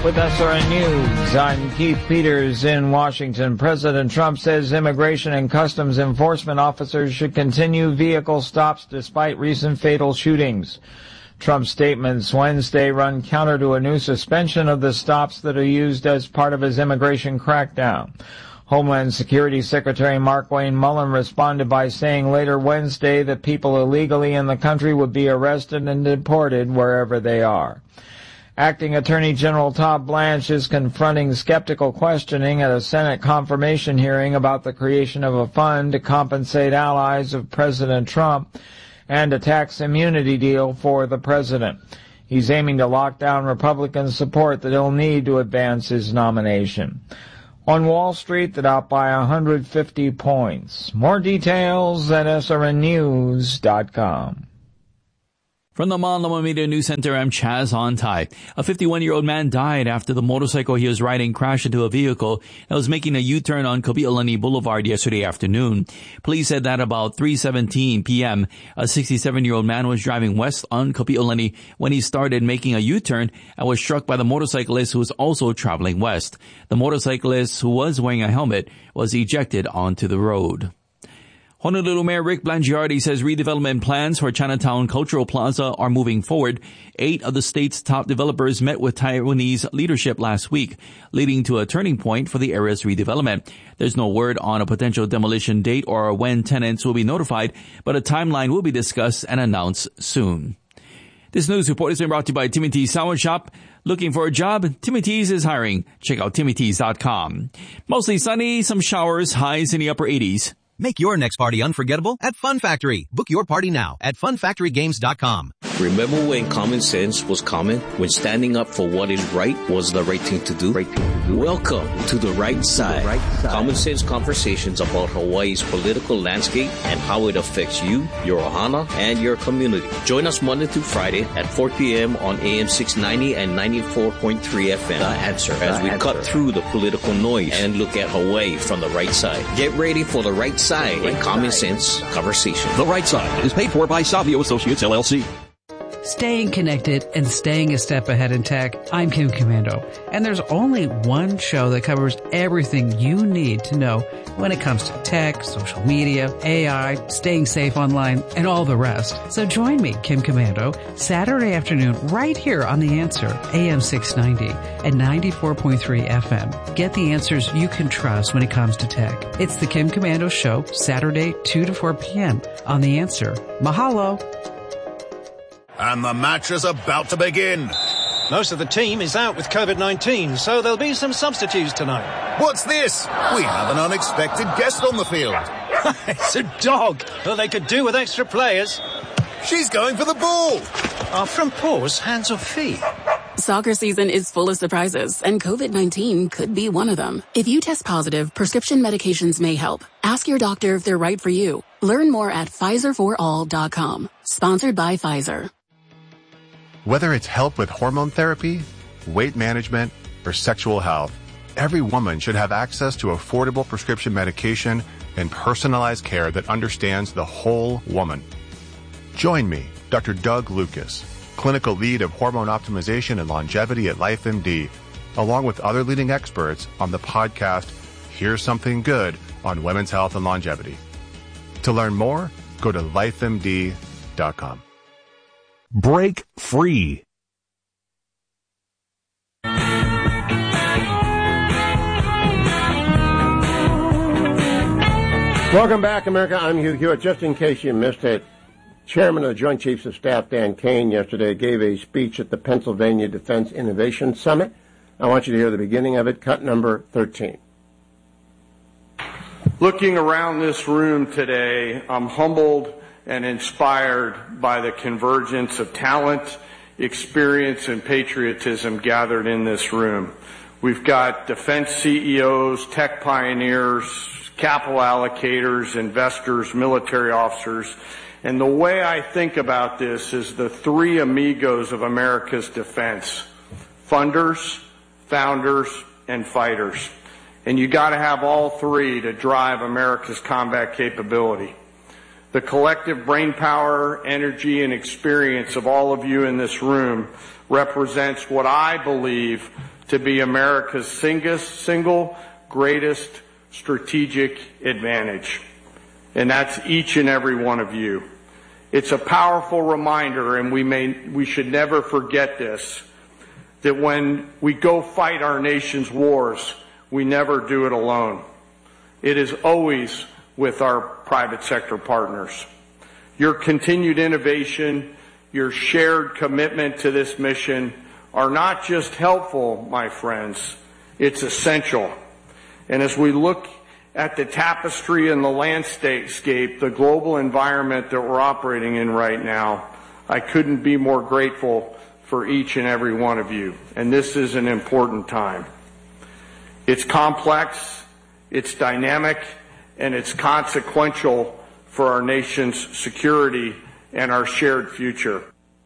with SRN News. I'm Keith Peters in Washington. President Trump says Immigration and Customs Enforcement officers should continue vehicle stops despite recent fatal shootings. Trump's statements Wednesday run counter to a new suspension of the stops that are used as part of his immigration crackdown. Homeland Security Secretary Markwayne Mullin responded by saying later Wednesday that people illegally in the country would be arrested and deported wherever they are. Acting Attorney General Todd Blanche is confronting skeptical questioning at a Senate confirmation hearing about the creation of a fund to compensate allies of President Trump and a tax immunity deal for the president. He's aiming to lock down Republican support that he'll need to advance his nomination. On Wall Street, the Dow by 150 points. More details at srnnews.com. From the Mon Loma Media News Center, I'm Chaz Ontai. A 51-year-old man died after the motorcycle he was riding crashed into a vehicle that was making a U-turn on Kapi'olani Boulevard yesterday afternoon. Police said that about 3:17 p.m., a 67-year-old man was driving west on Kapi'olani when he started making a U-turn and was struck by the motorcyclist who was also traveling west. The motorcyclist, who was wearing a helmet, was ejected onto the road. Honolulu Mayor Rick Blangiardi says redevelopment plans for Chinatown Cultural Plaza are moving forward. 8 of the state's top developers met with Taiwanese leadership last week, leading to a turning point for the area's redevelopment. There's no word on a potential demolition date or when tenants will be notified, but a timeline will be discussed and announced soon. This news report has been brought to you by Timmy T's Sandwich Shop. Looking for a job? Timmy T's is hiring. Check out TimmyT's.com. Mostly sunny, some showers, highs in the upper 80s. Make your next party unforgettable at Fun Factory. Book your party now at funfactorygames.com. Remember when common sense was common? When standing up for what is right was the right thing to do? Welcome to The Right Side. Common sense conversations about Hawaii's political landscape and how it affects you, your ohana, and your community. Join us Monday through Friday at 4 p.m. on AM 690 and 94.3 FM. The Answer. As we cut through the political noise and look at Hawaii from the right side. Get ready for The Right Side in Common Sense Conversation. The Right Side is paid for by Savio Associates, LLC. Staying connected and staying a step ahead in tech, I'm Kim Commando. And there's only one show that covers everything you need to know when it comes to tech, social media, AI, staying safe online, and all the rest. So join me, Kim Commando, Saturday afternoon right here on The Answer, AM 690 and 94.3 FM. Get the answers you can trust when it comes to tech. It's the Kim Commando Show, Saturday, 2 to 4 p.m. on The Answer. Mahalo. And the match is about to begin. Most of the team is out with COVID-19, so there'll be some substitutes tonight. What's this? We have an unexpected guest on the field. It's a dog. Well, they could do with extra players. She's going for the ball. Are front paws hands or feet? Soccer season is full of surprises, and COVID-19 could be one of them. If you test positive, prescription medications may help. Ask your doctor if they're right for you. Learn more at PfizerForAll.com. Sponsored by Pfizer. Whether it's help with hormone therapy, weight management, or sexual health, every woman should have access to affordable prescription medication and personalized care that understands the whole woman. Join me, Dr. Doug Lucas, clinical lead of hormone optimization and longevity at LifeMD, along with other leading experts on the podcast Here's Something Good on Women's Health and Longevity. To learn more, go to lifemd.com. Break free. Welcome back, America. I'm Hugh Hewitt. Just in case you missed it, Chairman of the Joint Chiefs of Staff, Dan Kane, yesterday gave a speech at the Pennsylvania Defense Innovation Summit. I want you to hear the beginning of it, cut number 13. Looking around this room today, I'm humbled and inspired by the convergence of talent, experience, and patriotism gathered in this room. We've got defense CEOs, tech pioneers, capital allocators, investors, military officers, and the way I think about this is the three amigos of America's defense: funders, founders, and fighters. And you got to have all three to drive America's combat capability. The collective brain power, energy, and experience of all of you in this room represents what I believe to be America's single greatest strategic advantage. And that's each and every one of you. It's a powerful reminder, and we should never forget this, that when we go fight our nation's wars, we never do it alone. It is always with our private sector partners. Your continued innovation, your shared commitment to this mission are not just helpful, my friends, it's essential. And as we look at the tapestry and the landscape, the global environment that we're operating in right now, I couldn't be more grateful for each and every one of you. And this is an important time. It's complex, it's dynamic, and it's consequential for our nation's security and our shared future.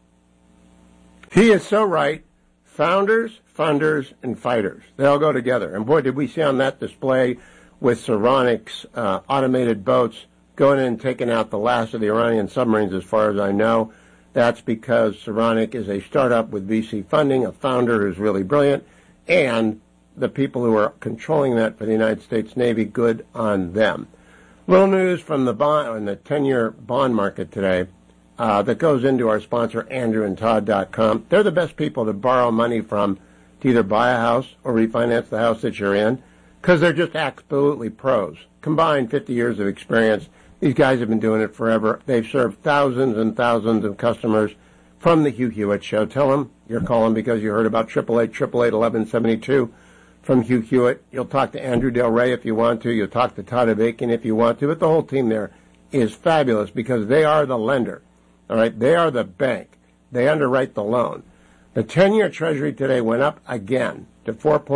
He is so right. Founders, funders, and fighters. They all go together. And boy, did we see on that display with Saronic's automated boats going in and taking out the last of the Iranian submarines, as far as I know. That's because Saronic is a startup with VC funding, a founder who's really brilliant, and the people who are controlling that for the United States Navy, good on them. Little news from the bond on the 10-year bond market today that goes into our sponsor, AndrewandTodd.com. They're the best people to borrow money from to either buy a house or refinance the house that you're in, because they're just absolutely pros. Combined 50 years of experience. These guys have been doing it forever. They've served thousands and thousands of customers from the Hugh Hewitt Show. Tell them you're calling because you heard about 888-888-1172 from Hugh Hewitt. You'll talk to Andrew Del Rey if you want to. You'll talk to Todd Avakian if you want to. But the whole team there is fabulous because they are the lender. All right? They are the bank. They underwrite the loan. The 10-year Treasury today went up again to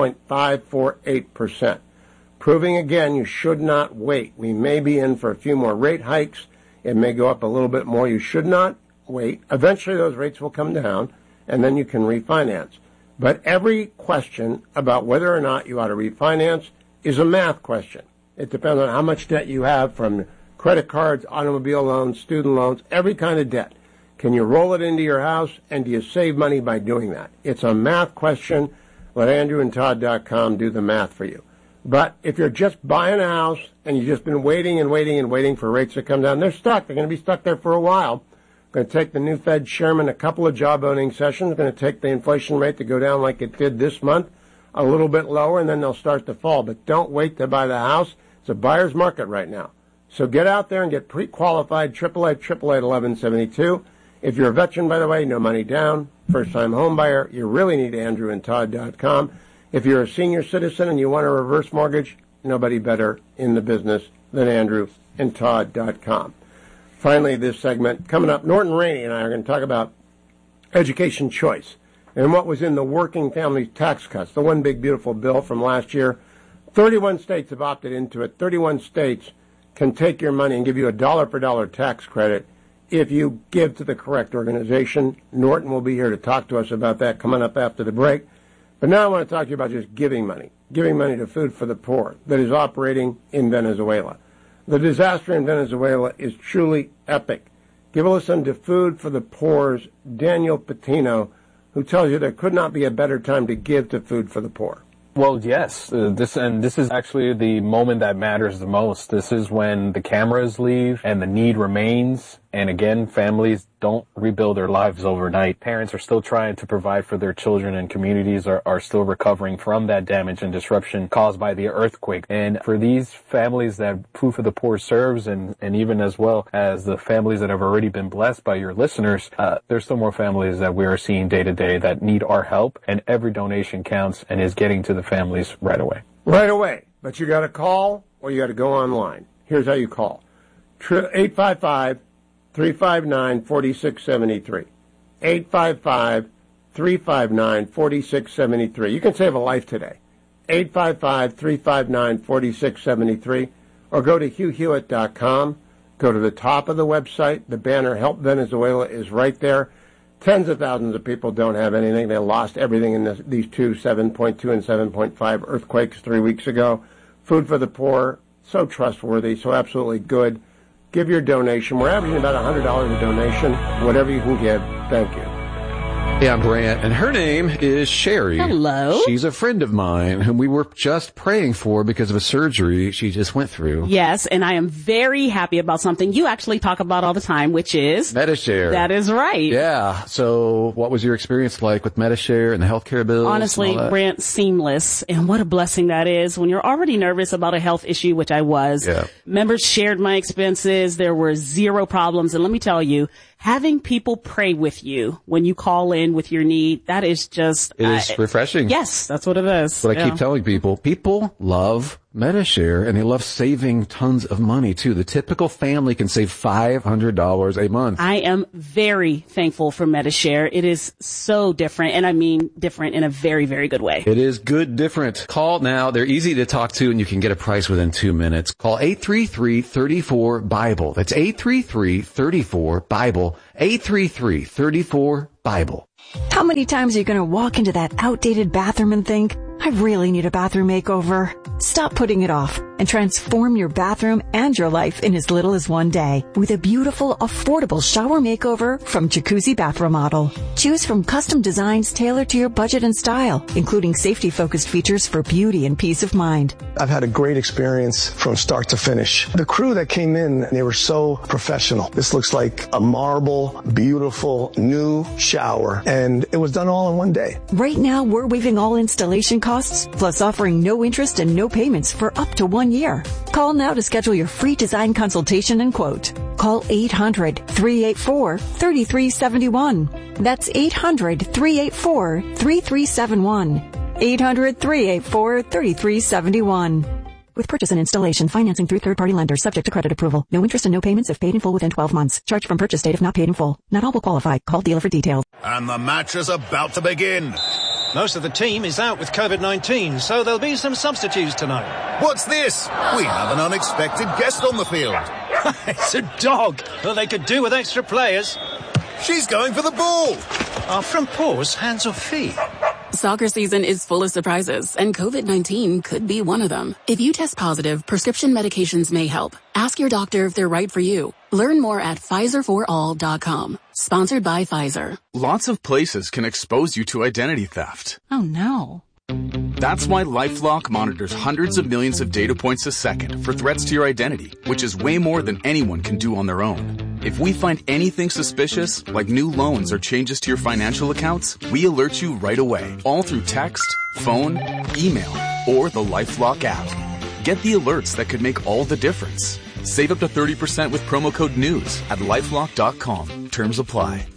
4.548%. Proving again, you should not wait. We may be in for a few more rate hikes. It may go up a little bit more. You should not wait. Eventually those rates will come down, and then you can refinance. But every question about whether or not you ought to refinance is a math question. It depends on how much debt you have from credit cards, automobile loans, student loans, every kind of debt. Can you roll it into your house, and do you save money by doing that? It's a math question. Let AndrewandTodd.com do the math for you. But if you're just buying a house and you've just been waiting and waiting and waiting for rates to come down, they're stuck. They're going to be stuck there for a while. Going to take the new Fed chairman a couple of job owning sessions. Going to take the inflation rate to go down like it did this month, a little bit lower, and then they'll start to fall. But don't wait to buy the house. It's a buyer's market right now. So get out there and get pre-qualified, 888-888-1172. If you're a veteran, by the way, no money down, first-time home buyer, you really need AndrewandTodd.com. If you're a senior citizen and you want a reverse mortgage, nobody better in the business than AndrewandTodd.com. Finally, this segment coming up, Norton Rainey and I are going to talk about education choice and what was in the working families tax cuts, the one big beautiful bill from last year. 31 states have opted into it. 31 states can take your money and give you a dollar-for-dollar tax credit if you give to the correct organization. Norton will be here to talk to us about that coming up after the break. But now I want to talk to you about just giving money to Food for the Poor that is operating in Venezuela. The disaster in Venezuela is truly epic. Give a listen to Food for the Poor's Daniel Patino, who tells you there could not be a better time to give to Food for the Poor. Well, yes. This is actually the moment that matters the most. This is when the cameras leave and the need remains. And again, families don't rebuild their lives overnight. Parents are still trying to provide for their children, and communities are still recovering from that damage and disruption caused by the earthquake. And for these families that Food for the Poor serves, and even as well as the families that have already been blessed by your listeners, there's still more families that we are seeing day to day that need our help, and every donation counts and is getting to the families right away. Right away. But you got to call or you got to go online. Here's how you call. 855-359-4673. 855-359-4673. You can save a life today. 855-359-4673. Or go to HughHewitt.com. Go to the top of the website. The banner Help Venezuela is right there. Tens of thousands of people don't have anything. They lost everything in these two 7.2 and 7.5 earthquakes 3 weeks ago. Food for the Poor, so trustworthy, so absolutely good. Give your donation. We're averaging about $100 a donation. Whatever you can give, thank you. Hey, I'm Brant, and her name is Sherry. Hello. She's a friend of mine whom we were just praying for because of a surgery she just went through. Yes, and I am very happy about something you actually talk about all the time, which is Medi-Share. That is right. Yeah. So what was your experience like with Medi-Share and the healthcare bills? Honestly, Brant, seamless. And what a blessing that is when you're already nervous about a health issue, which I was. Yeah. Members shared my expenses. There were zero problems. And let me tell you, having people pray with you when you call in with your need, that is just... It is refreshing. Yes, that's what it is. What I keep telling people. People love Medi-Share, and they love saving tons of money, too. The typical family can save $500 a month. I am very thankful for Medi-Share. It is so different, and I mean different in a very, very good way. It is good different. Call now. They're easy to talk to, and you can get a price within 2 minutes. Call 833-34-BIBLE. That's 833-34-BIBLE. 833-34-BIBLE. How many times are you going to walk into that outdated bathroom and think, I really need a bathroom makeover? Stop putting it off and transform your bathroom and your life in as little as 1 day with a beautiful, affordable shower makeover from Jacuzzi Bath Remodel. Choose from custom designs tailored to your budget and style, including safety-focused features for beauty and peace of mind. I've had a great experience from start to finish. The crew that came in, they were so professional. This looks like a marble, beautiful, new shower, and it was done all in 1 day. Right now, we're waiving all installation costs, plus offering no interest and no payments for up to 1 year. Call now to schedule your free design consultation and quote. Call 800-384-3371. That's 800-384-3371. 800-384-3371. With purchase and installation, financing through third-party lenders subject to credit approval. No interest and no payments if paid in full within 12 months. Charge from purchase date if not paid in full. Not all will qualify. Call dealer for details. And the match is about to begin. Most of the team is out with COVID-19, so there'll be some substitutes tonight. What's this? We have an unexpected guest on the field. It's a dog. Well, they could do with extra players. She's going for the ball. Are front paws hands or feet? Soccer season is full of surprises, and COVID-19 could be one of them. If you test positive, prescription medications may help. Ask your doctor if they're right for you. Learn more at PfizerForAll.com. Sponsored by Pfizer. Lots of places can expose you to identity theft. Oh, no. That's why LifeLock monitors hundreds of millions of data points a second for threats to your identity, which is way more than anyone can do on their own. If we find anything suspicious, like new loans or changes to your financial accounts, we alert you right away, all through text, phone, email, or the LifeLock app. Get the alerts that could make all the difference. Save up to 30% with promo code NEWS at LifeLock.com. Terms apply.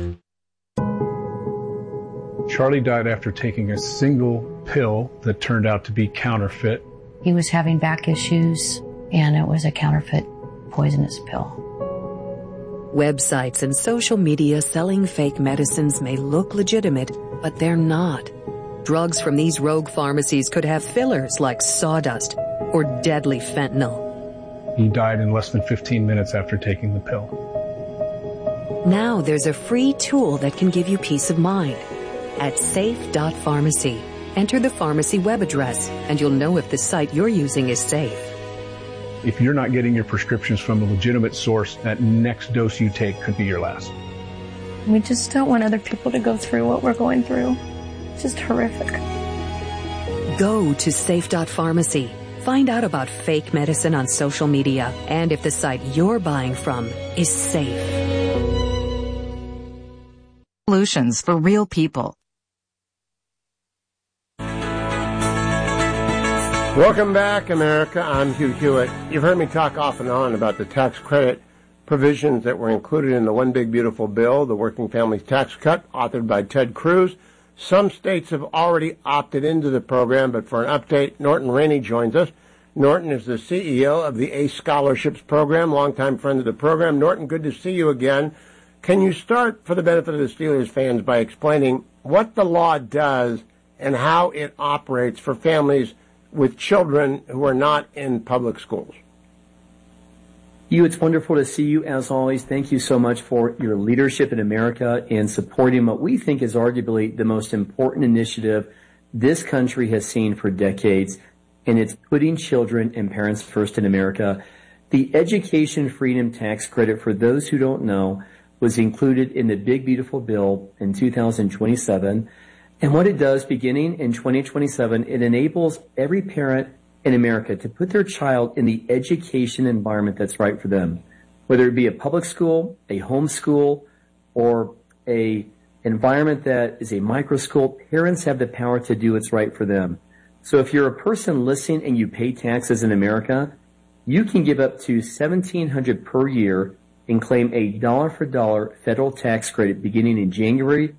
Charlie died after taking a single pill that turned out to be counterfeit. He was having back issues, and it was a counterfeit poisonous pill. Websites and social media selling fake medicines may look legitimate, but they're not. Drugs from these rogue pharmacies could have fillers like sawdust or deadly fentanyl. He died in less than 15 minutes after taking the pill. Now there's a free tool that can give you peace of mind. At safe.pharmacy, enter the pharmacy web address, and you'll know if the site you're using is safe. If you're not getting your prescriptions from a legitimate source, that next dose you take could be your last. We just don't want other people to go through what we're going through. It's just horrific. Go to safe.pharmacy. Find out about fake medicine on social media and if the site you're buying from is safe. Solutions for real people. Welcome back, America. I'm Hugh Hewitt. You've heard me talk off and on about the tax credit provisions that were included in the One Big Beautiful Bill, the Working Families Tax Cut, authored by Ted Cruz. Some states have already opted into the program, but for an update, Norton Rainey joins us. Norton is the CEO of the ACE Scholarships Program, longtime friend of the program. Norton, good to see you again. Can you start, for the benefit of the Steelers fans, by explaining what the law does and how it operates for families with children who are not in public schools? Hugh, it's wonderful to see you as always. Thank you so much for your leadership in America and supporting what we think is arguably the most important initiative this country has seen for decades, and it's putting children and parents first in America. The Education Freedom Tax Credit, for those who don't know, was included in the Big Beautiful Bill in 2027. And what it does, beginning in 2027, it enables every parent in America to put their child in the education environment that's right for them, whether it be a public school, a home school, or a environment that is a micro school. Parents have the power to do what's right for them. So if you're a person listening and you pay taxes in America, you can give up to $1,700 per year and claim a dollar-for-dollar federal tax credit beginning in January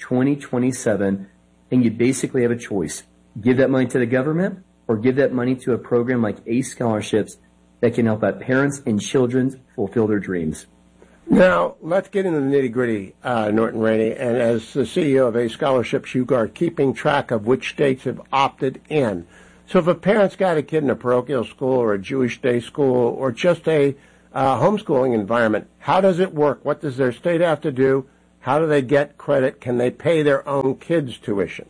2027, and you basically have a choice. Give that money to the government or give that money to a program like ACE scholarships that can help out parents and children fulfill their dreams. Now, let's get into the nitty-gritty, Norton Rainey. And as the CEO of ACE Scholarships, you are keeping track of which states have opted in. So if a parent's got a kid in a parochial school or a Jewish day school or just a homeschooling environment, how does it work? What does their state have to do? How do they get credit? Can they pay their own kids' tuition?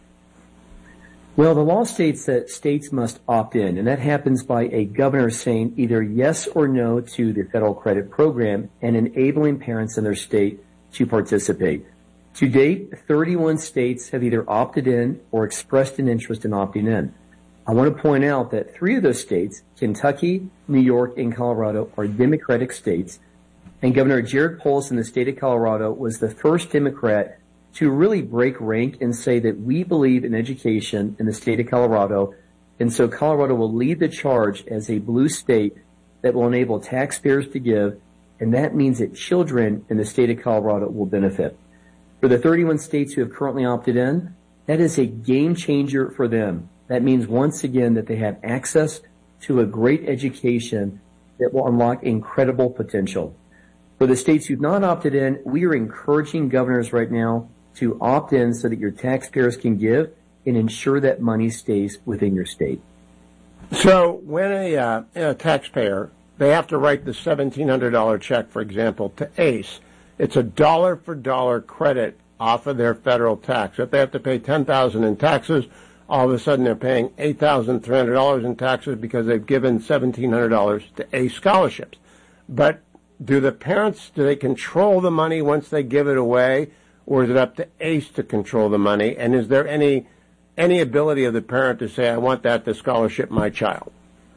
Well, the law states that states must opt in, and that happens by a governor saying either yes or no to the federal credit program and enabling parents in their state to participate. To date, 31 states have either opted in or expressed an interest in opting in. I want to point out that 3 of those states, Kentucky, New York, and Colorado, are Democratic states, and Governor Jared Polis in the state of Colorado was the first Democrat to really break rank and say that we believe in education in the state of Colorado, and so Colorado will lead the charge as a blue state that will enable taxpayers to give, and that means that children in the state of Colorado will benefit. For the 31 states who have currently opted in, that is a game changer for them. That means once again that they have access to a great education that will unlock incredible potential. For the states who've not opted in, we are encouraging governors right now to opt in so that your taxpayers can give and ensure that money stays within your state. So when a taxpayer, they have to write the $1,700 check, for example, to ACE, it's a dollar-for-dollar credit off of their federal tax. If they have to pay $10,000 in taxes, all of a sudden they're paying $8,300 in taxes because they've given $1,700 to ACE scholarships. But do the parents, do they control the money once they give it away, or is it up to ACE to control the money? And is there any ability of the parent to say, I want that to scholarship my child?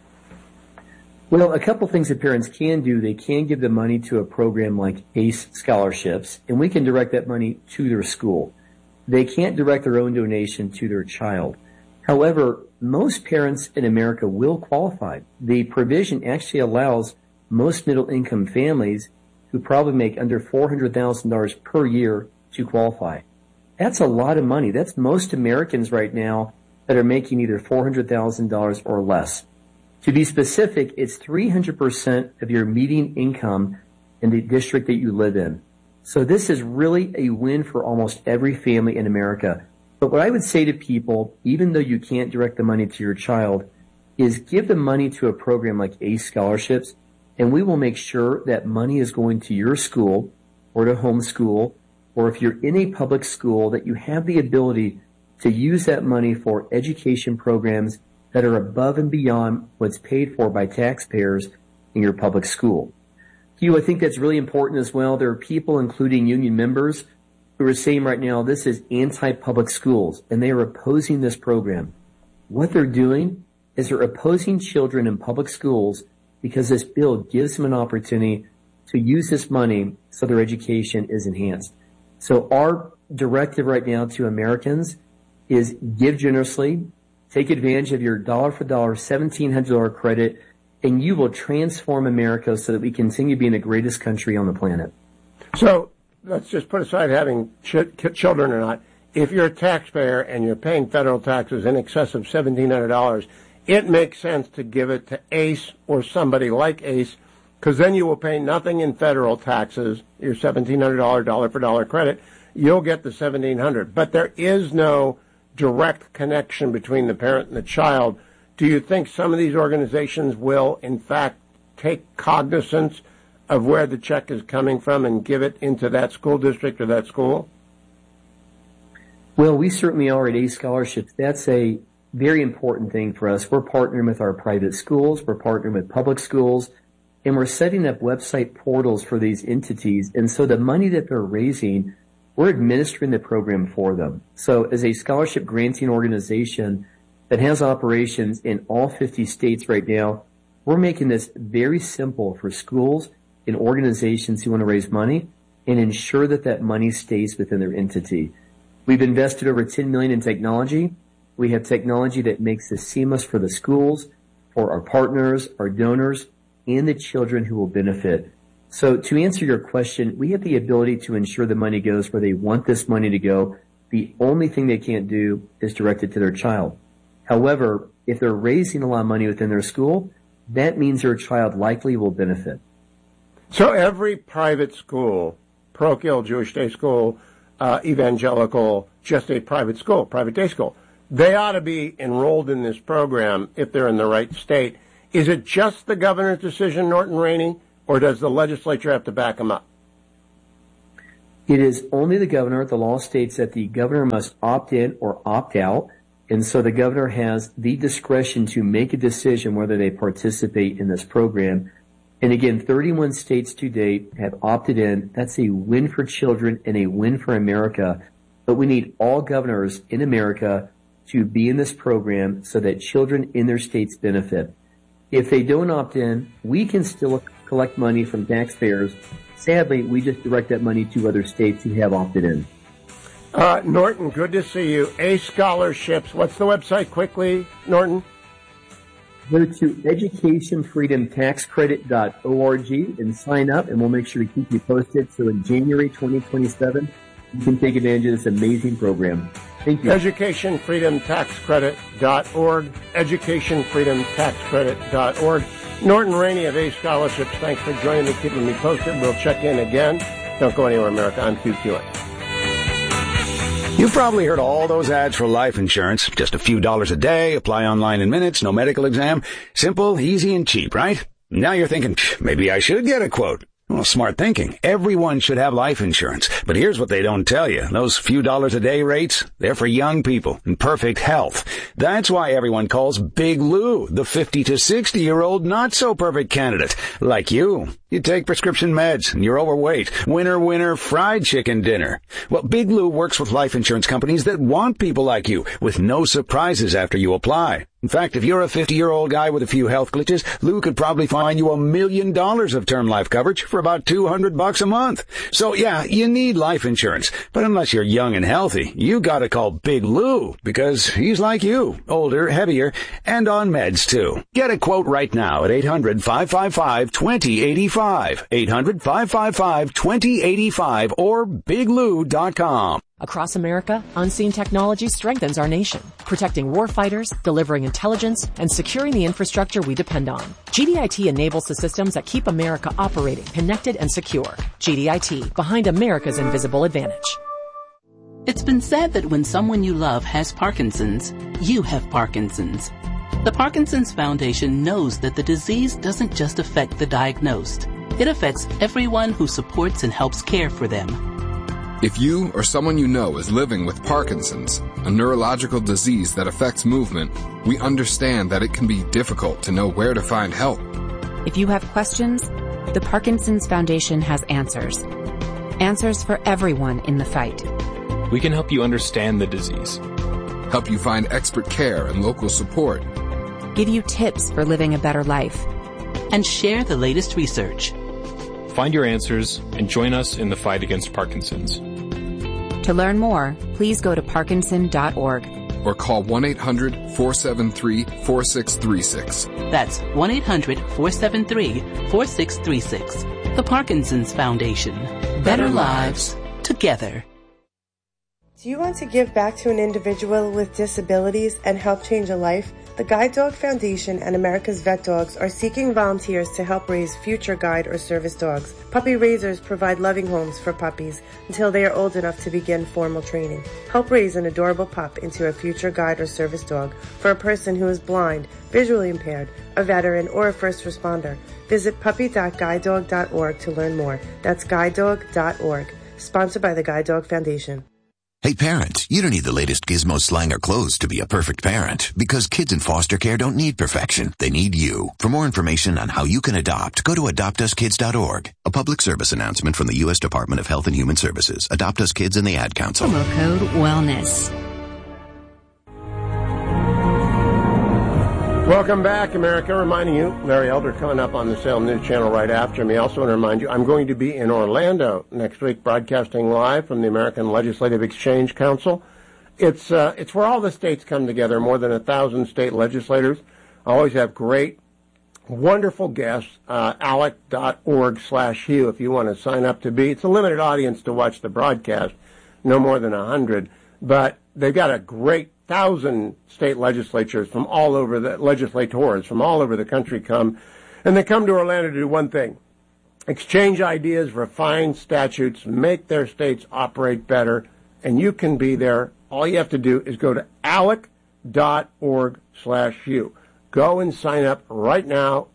Well, a couple things that parents can do. They can give the money to a program like ACE scholarships, and we can direct that money to their school. They can't direct their own donation to their child. However, most parents in America will qualify. The provision actually allows most middle-income families who probably make under $400,000 per year to qualify. That's a lot of money. That's most Americans right now that are making either $400,000 or less. To be specific, it's 300% of your median income in the district that you live in. So this is really a win for almost every family in America. But what I would say to people, even though you can't direct the money to your child, is give the money to a program like ACE Scholarships, and we will make sure that money is going to your school or to homeschool, or if you're in a public school, that you have the ability to use that money for education programs that are above and beyond what's paid for by taxpayers in your public school. Hugh, I think that's really important as well. There are people, including union members, who are saying right now this is anti-public schools, and they are opposing this program. What they're doing is they're opposing children in public schools because this bill gives them an opportunity to use this money so their education is enhanced. So our directive right now to Americans is give generously, take advantage of your dollar-for-dollar $1,700 credit, and you will transform America so that we continue being the greatest country on the planet. So let's just put aside having children or not. If you're a taxpayer and you're paying federal taxes in excess of $1,700, it makes sense to give it to ACE or somebody like ACE, because then you will pay nothing in federal taxes, your $1,700 dollar-for-dollar credit. You'll get the $1,700. But there is no direct connection between the parent and the child. Do you think some of these organizations will, in fact, take cognizance of where the check is coming from and give it into that school district or that school? Well, we certainly are at ACE Scholarships. That's a very important thing for us. We're partnering with our private schools. We're partnering with public schools. And we're setting up website portals for these entities. And so the money that they're raising, we're administering the program for them. So as a scholarship granting organization that has operations in all 50 states right now, we're making this very simple for schools and organizations who want to raise money and ensure that that money stays within their entity. We've invested over $10 million in technology. We have technology that makes this seamless for the schools, for our partners, our donors, and the children who will benefit. So to answer your question, we have the ability to ensure the money goes where they want this money to go. The only thing they can't do is direct it to their child. However, if they're raising a lot of money within their school, that means their child likely will benefit. So every private school, parochial, Jewish day school, evangelical, just a private school, private day school, they ought to be enrolled in this program if they're in the right state. Is it just the governor's decision, Norton Rainey, or does the legislature have to back them up? It is only the governor. The law states that the governor must opt in or opt out. And so the governor has the discretion to make a decision whether they participate in this program. And again, 31 states to date have opted in. That's a win for children and a win for America. But we need all governors in America to be in this program so that children in their states benefit. If they don't opt in, we can still collect money from taxpayers. Sadly, we just direct that money to other states who have opted in. Norton, good to see you. ACE Scholarships. What's the website quickly, Norton? Go to educationfreedomtaxcredit.org and sign up, and we'll make sure to keep you posted. So in January 2027, you can take advantage of this amazing program. Thank you. educationfreedomtaxcredit.org. educationfreedomtaxcredit.org. Norton Rainey of ACE Scholarships, thanks for joining me, keeping me posted. We'll check in again. Don't go anywhere, America. I'm Hugh Hewitt. You've probably heard all those ads for life insurance. Just a few dollars a day, apply online in minutes, no medical exam. Simple, easy, and cheap, right? Now you're thinking, maybe I should get a quote. Well, smart thinking. Everyone should have life insurance. But here's what they don't tell you. Those few dollars a day rates, they're for young people in perfect health. That's why everyone calls Big Lou the 50 to 60-year-old not-so-perfect candidate. Like you. You take prescription meds and you're overweight. Winner, winner, fried chicken dinner. Well, Big Lou works with life insurance companies that want people like you with no surprises after you apply. In fact, if you're a 50-year-old guy with a few health glitches, Lou could probably find you $1 million of term life coverage for about $200 a month. So yeah, you need life insurance. But unless you're young and healthy, you gotta call Big Lou because he's like you, older, heavier, and on meds too. Get a quote right now at 800-555-2085. 800-555-2085 or biglou.com. Across America, Unseen Technology strengthens our nation, protecting warfighters, delivering intelligence, and securing the infrastructure we depend on. GDIT enables the systems that keep America operating, connected, and secure. GDIT, behind America's invisible advantage. It's been said that when someone you love has Parkinson's, you have Parkinson's. The Parkinson's Foundation knows that the disease doesn't just affect the diagnosed. It affects everyone who supports and helps care for them. If you or someone you know is living with Parkinson's, a neurological disease that affects movement, we understand that it can be difficult to know where to find help. If you have questions, the Parkinson's Foundation has answers. Answers for everyone in the fight. We can help you understand the disease. Help you find expert care and local support. Give you tips for living a better life. And share the latest research. Find your answers and join us in the fight against Parkinson's. To learn more, please go to parkinson.org. Or call 1-800-473-4636. That's 1-800-473-4636. The Parkinson's Foundation. Better lives together. Do you want to give back to an individual with disabilities and help change a life? The Guide Dog Foundation and America's Vet Dogs are seeking volunteers to help raise future guide or service dogs. Puppy raisers provide loving homes for puppies until they are old enough to begin formal training. Help raise an adorable pup into a future guide or service dog for a person who is blind, visually impaired, a veteran, or a first responder. Visit puppy.guidedog.org to learn more. That's guidedog.org. Sponsored by the Guide Dog Foundation. Hey parents, you don't need the latest gizmo, slang, or clothes to be a perfect parent, because kids in foster care don't need perfection. They need you. For more information on how you can adopt, go to adoptuskids.org. A public service announcement from the U.S. Department of Health and Human Services. Adopt Us Kids and the Ad Council. Promo code WELLNESS. Welcome back, America. Reminding you, Larry Elder coming up on the Salem News Channel right after me. Also want to remind you, I'm going to be in Orlando next week, broadcasting live from the American Legislative Exchange Council. It's where all the states come together, more than 1,000 state legislators. I always have great, wonderful guests, alec.org/Hugh if you want to sign up to be. It's a limited audience to watch the broadcast, no more than 100, but they've got a great 1,000 state legislatures from all over legislators from all over the country come, and they come to Orlando to do one thing: exchange ideas, refine statutes, make their states operate better, and you can be there. All you have to do is go to alec.org/Hugh. Go and sign up right now,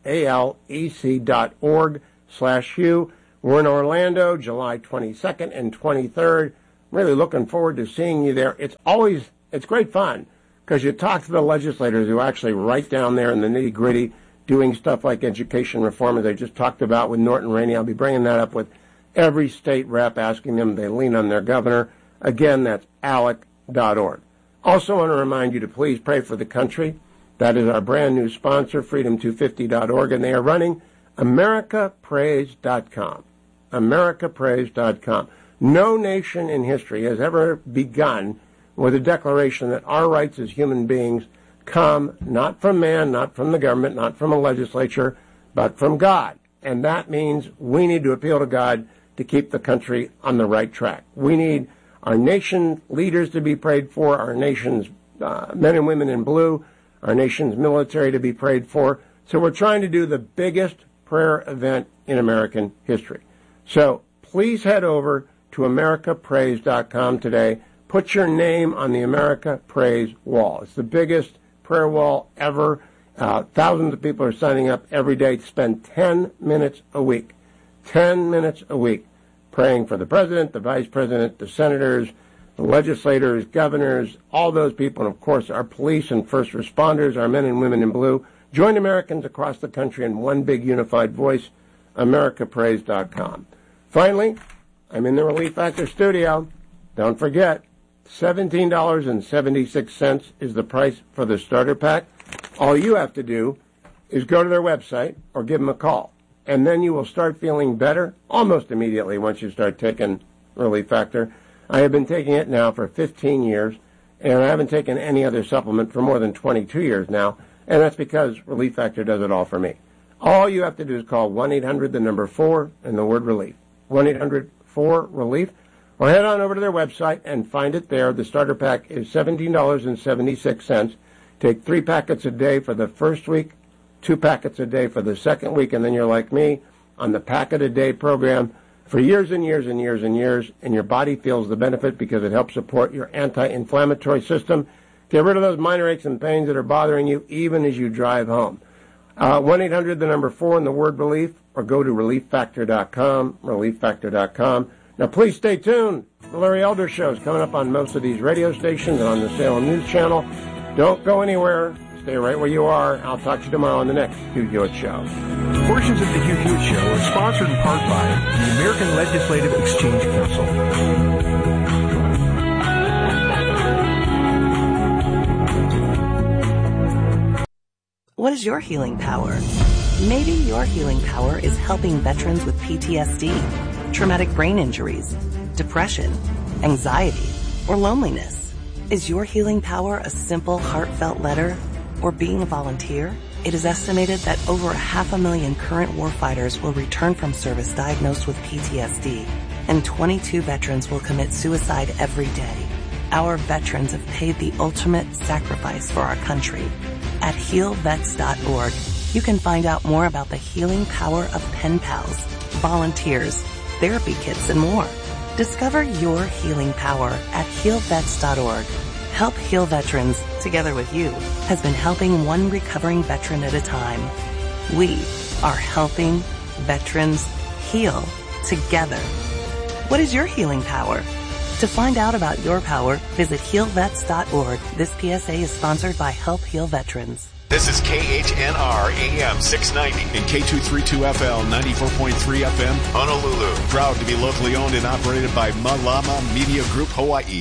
alec.org/Hugh. We're in Orlando, July 22nd and 23rd. I'm really looking forward to seeing you there. It's great fun because you talk to the legislators who actually right down there in the nitty-gritty doing stuff like education reform, as I just talked about with Norton Rainey. I'll be bringing that up with every state rep, asking them if they lean on their governor. Again, that's alec.org. Also want to remind you to please pray for the country. That is our brand new sponsor, freedom250.org, and they are running americaprays.com. americaprays.com. No nation in history has ever begun with a declaration that our rights as human beings come not from man, not from the government, not from a legislature, but from God. And that means we need to appeal to God to keep the country on the right track. We need our nation leaders to be prayed for, our nation's men and women in blue, our nation's military to be prayed for. So we're trying to do the biggest prayer event in American history. So please head over to americaprays.com today. Put your name on the America Prays wall. It's the biggest prayer wall ever. Thousands of people are signing up every day to spend 10 minutes a week. 10 minutes a week praying for the president, the vice president, the senators, the legislators, governors, all those people, and of course our police and first responders, our men and women in blue. Join Americans across the country in one big unified voice, americaprays.com. Finally, I'm in the Relief Factor studio. Don't forget, $17.76 is the price for the starter pack. All you have to do is go to their website or give them a call, and then you will start feeling better almost immediately once you start taking Relief Factor. I have been taking it now for 15 years, and I haven't taken any other supplement for more than 22 years now, and that's because Relief Factor does it all for me. All you have to do is call 1-800-4 and the word relief. 1-800-4-RELIEF. Or head on over to their website and find it there. The starter pack is $17.76. Take 3 packets a day for the first week, 2 packets a day for the second week, and then you're like me on the packet-a-day program for years and years and years and years, and your body feels the benefit because it helps support your anti-inflammatory system. Get rid of those minor aches and pains that are bothering you even as you drive home. 1-800-4 and the word relief, or go to relieffactor.com, relieffactor.com. Now, please stay tuned. The Larry Elder Show is coming up on most of these radio stations and on the Salem News Channel. Don't go anywhere. Stay right where you are. I'll talk to you tomorrow on the next Hugh Hewitt Show. Portions of the Hugh Hewitt Show are sponsored in part by the American Legislative Exchange Council. What is your healing power? Maybe your healing power is helping veterans with PTSD, traumatic brain injuries, depression, anxiety, or loneliness. Is your healing power a simple, heartfelt letter or being a volunteer? It is estimated that over 500,000 current warfighters will return from service diagnosed with PTSD, and 22 veterans will commit suicide every day. Our veterans have paid the ultimate sacrifice for our country. At healvets.org, you can find out more about the healing power of pen pals, volunteers, therapy kits, and more. Discover your healing power at healvets.org. Help Heal Veterans, together with you, has been helping one recovering veteran at a time. We are helping veterans heal together. What is your healing power? To find out about your power, visit healvets.org. This PSA is sponsored by Help Heal Veterans. This is KHNR AM 690 and K232FL 94.3 FM, Honolulu. Proud to be locally owned and operated by Malama Media Group, Hawaii.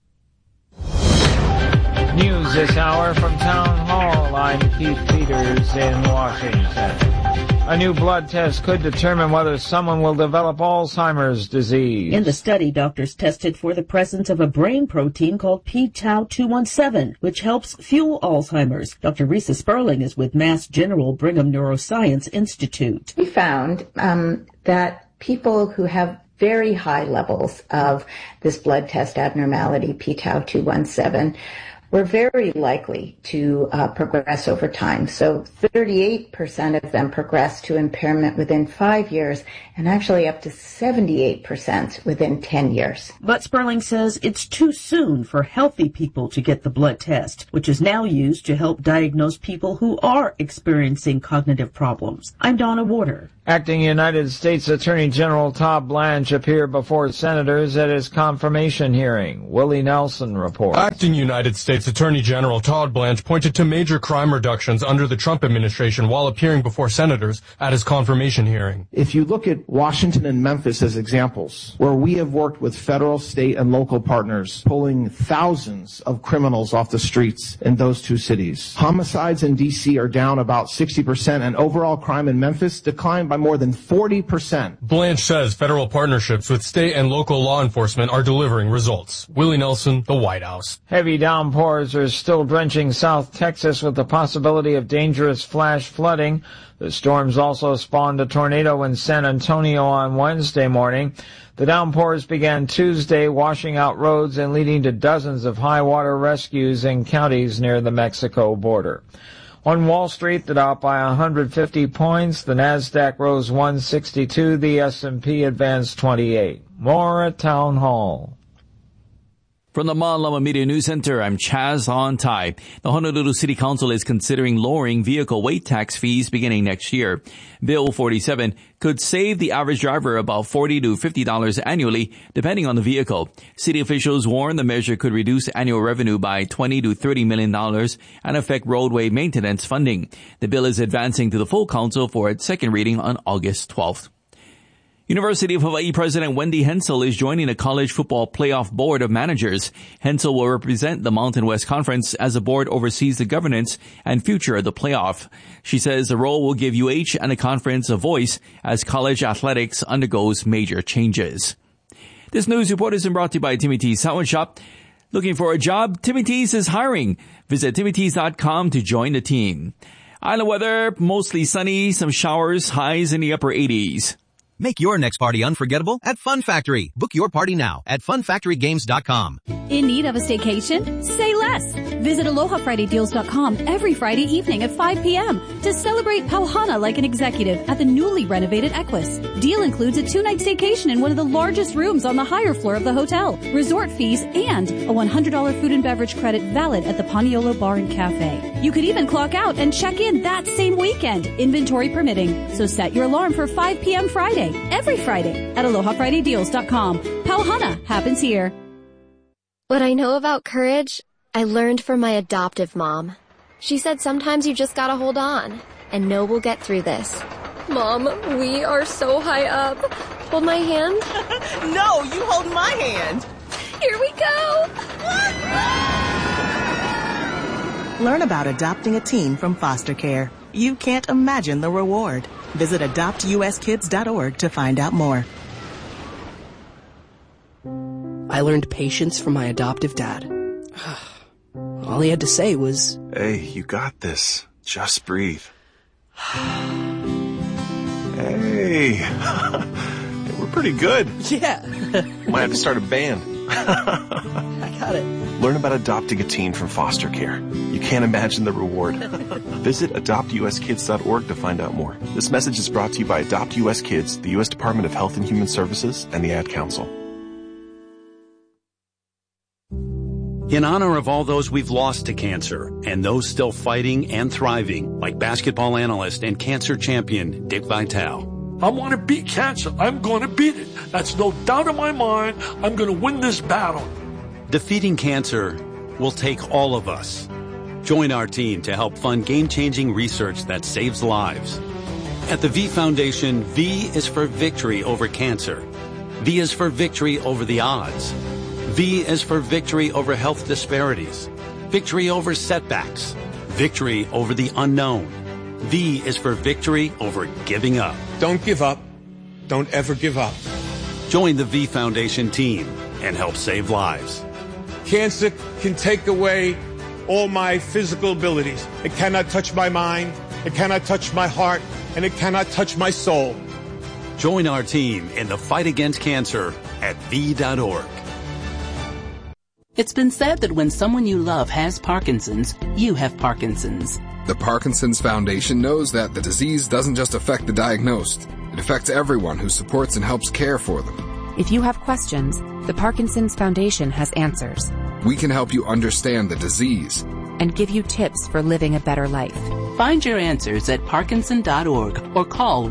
News this hour from Town Hall. I'm Keith Peters in Washington. A new blood test could determine whether someone will develop Alzheimer's disease. In the study, doctors tested for the presence of a brain protein called p-tau217, which helps fuel Alzheimer's. Dr. Risa Sperling is with Mass General Brigham Neuroscience Institute. We found that people who have very high levels of this blood test abnormality, p-tau217, were very likely to progress over time. So 38% of them progressed to impairment within 5 years, and actually up to 78% within 10 years. But Sperling says it's too soon for healthy people to get the blood test, which is now used to help diagnose people who are experiencing cognitive problems. I'm Donna Warder. Acting United States Attorney General Todd Blanche appeared before senators at his confirmation hearing. Willie Nelson reports. Acting United States Attorney General Todd Blanche pointed to major crime reductions under the Trump administration while appearing before senators at his confirmation hearing. If you look at Washington and Memphis as examples, where we have worked with federal, state, and local partners, pulling thousands of criminals off the streets in those two cities. Homicides in D.C. are down about 60%, and overall crime in Memphis declined by more than 40%. Blanche says federal partnerships with state and local law enforcement are delivering results. Willie Nelson, the White House. Heavy downpours are still drenching South Texas with the possibility of dangerous flash flooding. The storms also spawned a tornado in San Antonio on Wednesday morning. The downpours began Tuesday, washing out roads and leading to dozens of high water rescues in counties near the Mexico border. On Wall Street, the Dow by 150 points, the Nasdaq rose 162, the S&P advanced 28. More at Town Hall. From the Malama Media News Center, I'm Chaz On-Tai. The Honolulu City Council is considering lowering vehicle weight tax fees beginning next year. Bill 47 could save the average driver about $40 to $50 annually, depending on the vehicle. City officials warn the measure could reduce annual revenue by $20 to $30 million and affect roadway maintenance funding. The bill is advancing to the full council for its second reading on August 12th. University of Hawaii President Wendy Hensel is joining the College Football Playoff Board of Managers. Hensel will represent the Mountain West Conference as the board oversees the governance and future of the playoff. She says the role will give UH and the conference a voice as college athletics undergoes major changes. This news report is brought to you by Timmy T's Salad Shop. Looking for a job? Timmy T's is hiring. Visit timmyts.com to join the team. Island weather, mostly sunny, some showers, highs in the upper 80s. Make your next party unforgettable at Fun Factory. Book your party now at funfactorygames.com. In need of a staycation? Say less. Visit AlohaFridayDeals.com every Friday evening at 5 p.m. to celebrate Pauhana like an executive at the newly renovated Equus. Deal includes a 2-night staycation in one of the largest rooms on the higher floor of the hotel, resort fees, and a $100 food and beverage credit valid at the Paniolo Bar and Cafe. You could even clock out and check in that same weekend, inventory permitting. So set your alarm for 5 p.m. Friday, every Friday at AlohaFridayDeals.com. Pauhana happens here. What I know about courage, I learned from my adoptive mom. She said sometimes you just gotta hold on and know we'll get through this. Mom, we are so high up. Hold my hand. No, you hold my hand. Here we go. Learn about adopting a teen from foster care. You can't imagine the reward. Visit adoptuskids.org to find out more. I learned patience from my adoptive dad. All he had to say was, "Hey, you got this. Just breathe." Hey, we're pretty good. Yeah. Might have to start a band. I got it. Learn about adopting a teen from foster care. You can't imagine the reward. Visit adoptuskids.org to find out more. This message is brought to you by Adopt US Kids, the U.S. Department of Health and Human Services, and the Ad Council. In honor of all those we've lost to cancer and those still fighting and thriving, like basketball analyst and cancer champion Dick Vitale, I want to beat cancer. I'm going to beat it. That's no doubt in my mind. I'm going to win this battle. Defeating cancer will take all of us. Join our team to help fund game-changing research that saves lives. At the V Foundation, V is for victory over cancer. V is for victory over the odds. V is for victory over health disparities. Victory over setbacks. Victory over the unknown. V is for victory over giving up. Don't give up. Don't ever give up. Join the V Foundation team and help save lives. Cancer can take away all my physical abilities. It cannot touch my mind. It cannot touch my heart. And it cannot touch my soul. Join our team in the fight against cancer at V.org. It's been said that when someone you love has Parkinson's, you have Parkinson's. The Parkinson's Foundation knows that the disease doesn't just affect the diagnosed. It affects everyone who supports and helps care for them. If you have questions, the Parkinson's Foundation has answers. We can help you understand the disease and give you tips for living a better life. Find your answers at Parkinson.org or call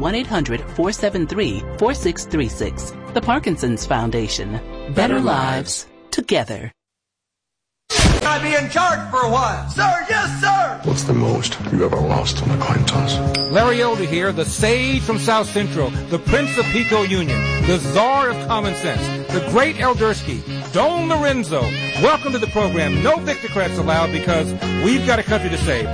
1-800-473-4636. The Parkinson's Foundation. Better lives together. I'll be in charge for a while. Sir, yes, sir. What's the most you ever lost on a coin toss? Larry Elder here, the sage from South Central, the Prince of Pico Union, the czar of common sense, the great Eldersky, Don Lorenzo. Welcome to the program. No Victocrats allowed because we've got a country to save.